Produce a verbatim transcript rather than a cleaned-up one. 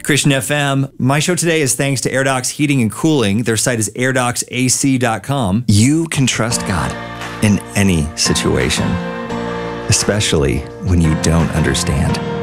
Christian F M. My show today is thanks to AirDocs Heating and Cooling. Their site is air docs A C dot com. You can trust God in any situation, especially when you don't understand.